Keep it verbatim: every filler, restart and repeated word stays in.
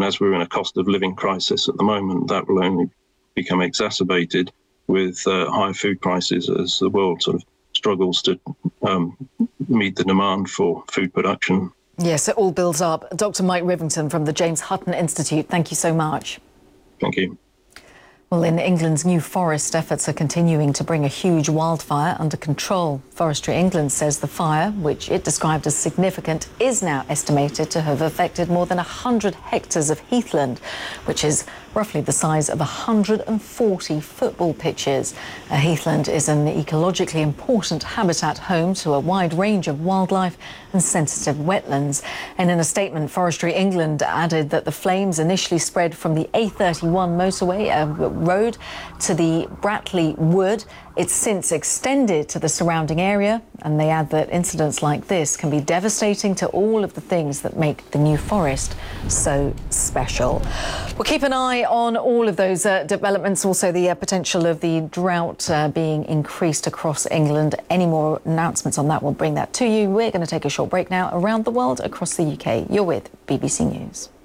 And as we're in a cost of living crisis at the moment, that will only become exacerbated with uh, high food prices as the world sort of struggles to um, meet the demand for food production. Yes, it all builds up. Doctor Mike Rivington from the James Hutton Institute, thank you so much. Thank you. Well, in England's New Forest, efforts are continuing to bring a huge wildfire under control. Forestry England says the fire, which it described as significant, is now estimated to have affected more than one hundred hectares of heathland, which is roughly the size of one hundred forty football pitches. A heathland is an ecologically important habitat home to a wide range of wildlife and sensitive wetlands. And in a statement, Forestry England added that the flames initially spread from the A thirty-one motorway uh, road to the Bratley Wood. It's since extended to the surrounding area, and they add that incidents like this can be devastating to all of the things that make the New Forest so special. We'll keep an eye on all of those uh, developments, also the uh, potential of the drought uh, being increased across England. Any more announcements on that, we'll bring that to you. We're going to take a short break now. Around the world, across the U K, you're with B B C News.